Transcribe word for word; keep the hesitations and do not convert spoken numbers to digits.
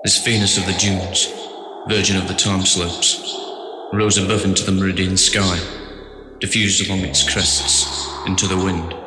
This Venus of the dunes, virgin of the time slopes, rose above into the meridian sky, diffused along its crests into the wind.